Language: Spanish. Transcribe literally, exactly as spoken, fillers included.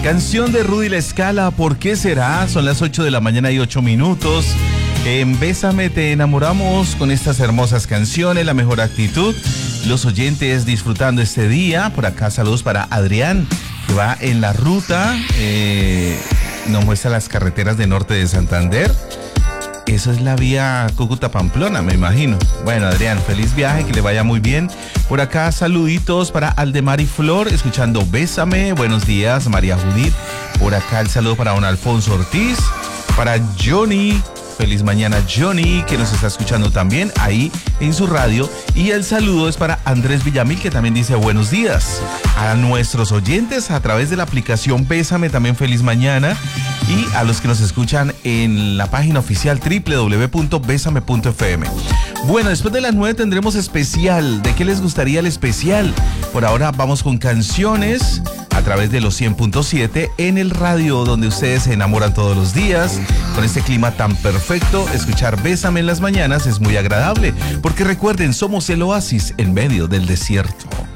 Canción de Rudy La Escala, ¿por qué será? Son las ocho de la mañana y ocho minutos. En Bésame te enamoramos con estas hermosas canciones, la mejor actitud. Los oyentes disfrutando este día. Por acá saludos para Adrián, que va en la ruta. Eh, nos muestra las carreteras de norte de Santander. Eso es la vía Cúcuta-Pamplona, me imagino. Bueno, Adrián, feliz viaje, que le vaya muy bien. Por acá, saluditos para Aldemar y Flor, escuchando Bésame. Buenos días, María Judith. Por acá, el saludo para don Alfonso Ortiz. Para Johnny, feliz mañana, Johnny, que nos está escuchando también ahí en su radio. Y el saludo es para Andrés Villamil, que también dice buenos días. A nuestros oyentes a través de la aplicación Bésame, también feliz mañana. Y a los que nos escuchan en la página oficial doble u doble u doble u punto besame punto efe eme. Bueno, después de las nueve tendremos especial. ¿De qué les gustaría el especial? Por ahora vamos con canciones a través de los cien punto siete en el radio, donde ustedes se enamoran todos los días. Con este clima tan perfecto, escuchar Bésame en las mañanas es muy agradable, porque recuerden, somos el oasis en medio del desierto.